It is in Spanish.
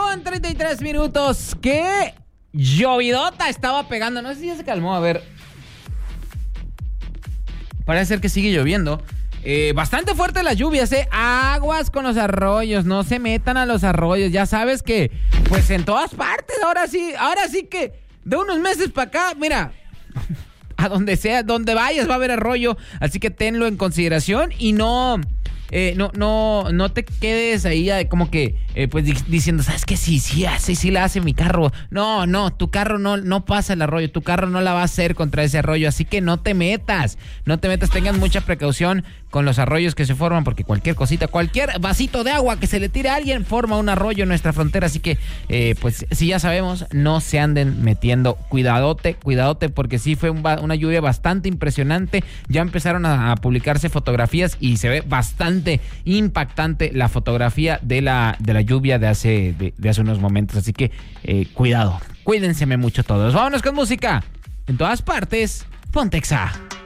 8:33. ¡Qué llovidota estaba pegando! No sé si ya se calmó, a ver. Parece ser que sigue lloviendo. Bastante fuerte las lluvias, aguas con los arroyos, no se metan a los arroyos. Ya sabes que, pues en todas partes, ahora sí que de unos meses para acá, mira, a donde sea, donde vayas va a haber arroyo. Así que tenlo en consideración y no te quedes ahí como que pues diciendo, ¿sabes qué? Sí la hace mi carro. No, tu carro no pasa el arroyo, tu carro no la va a hacer contra ese arroyo, así que no te metas, tengan mucha precaución con los arroyos que se forman, porque cualquier cosita, cualquier vasito de agua que se le tire a alguien forma un arroyo en nuestra frontera, así que pues si ya sabemos, no se anden metiendo. Cuidadote, porque sí fue una lluvia bastante impresionante. Ya empezaron a publicarse fotografías y se ve bastante impactante la fotografía de la lluvia de hace unos momentos, así que cuidado, cuídense mucho todos. Vámonos con música. En todas partes, Ponte Exa.